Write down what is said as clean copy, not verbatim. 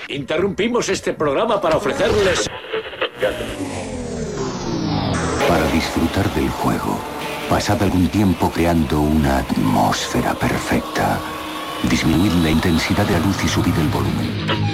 Interrumpimos este programa para ofrecerles... Para disfrutar del juego, pasad algún tiempo creando una atmósfera perfecta. Disminuid la intensidad de la luz y subid el volumen.